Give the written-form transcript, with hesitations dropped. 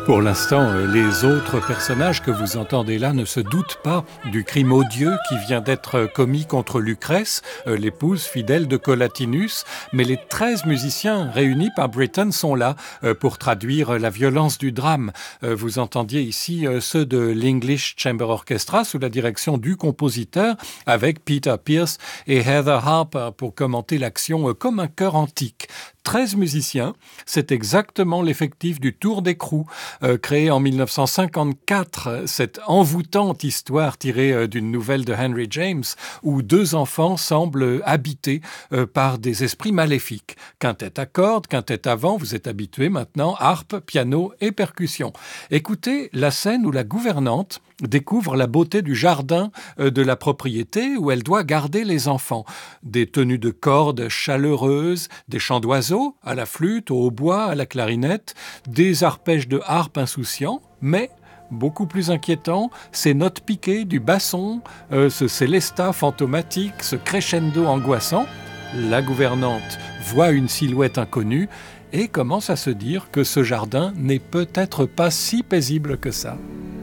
Pour l'instant, les autres personnages que vous entendez là ne se doutent pas du crime odieux qui vient d'être commis contre Lucrèce, l'épouse fidèle de Collatinus, mais les 13 musiciens réunis par Britten sont là pour traduire la violence du drame. Vous entendiez ici ceux de l'English Chamber Orchestra sous la direction du compositeur, avec Peter Pierce et Heather Harper pour commenter l'action comme un chœur antique. 13 musiciens, c'est exactement l'effectif du Tour d'écrou, créé en 1954, cette envoûtante histoire tirée d'une nouvelle de Henry James, où deux enfants semblent habités par des esprits maléfiques. Quintette à cordes, quintette à vent, vous êtes habitués maintenant, harpe, piano et percussion. Écoutez la scène où la gouvernante découvre la beauté du jardin de la propriété où elle doit garder les enfants. Des tenues de cordes chaleureuses, des chants d'oiseaux à la flûte, au hautbois, à la clarinette, des arpèges de harpe insouciants, mais beaucoup plus inquiétant, ces notes piquées du basson, ce célesta fantomatique, ce crescendo angoissant. La gouvernante voit une silhouette inconnue et commence à se dire que ce jardin n'est peut-être pas si paisible que ça.